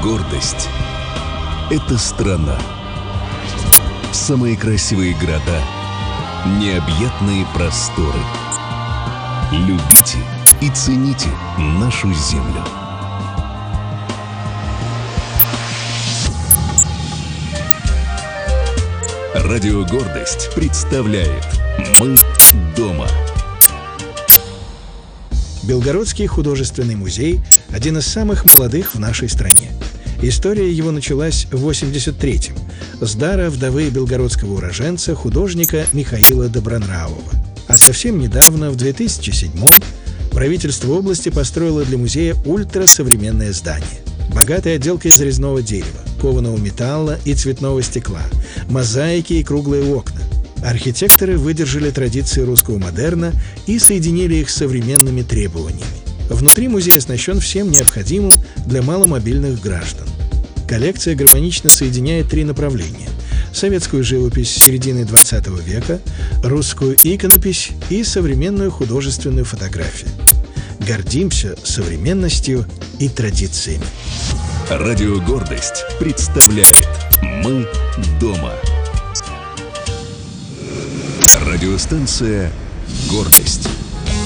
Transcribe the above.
Гордость — это страна. Самые красивые города, необъятные просторы. Любите и цените нашу землю. Радио «Гордость» представляет «Мы дома». Белгородский художественный музей – один из самых молодых в нашей стране. История его началась в 1983-м с дара вдовы белгородского уроженца, художника Михаила Добронравова. А совсем недавно, в 2007-м, правительство области построило для музея ультрасовременное здание. Богатой отделкой из резного дерева, кованого металла и цветного стекла, мозаики и круглые окна. Архитекторы выдержали традиции русского модерна и соединили их с современными требованиями. Внутри музей оснащен всем необходимым для маломобильных граждан. Коллекция гармонично соединяет три направления: советскую живопись середины XX века, русскую иконопись и современную художественную фотографию. Гордимся современностью и традициями. Радио «Гордость» представляет «Мы дома». Радиостанция «Гордость».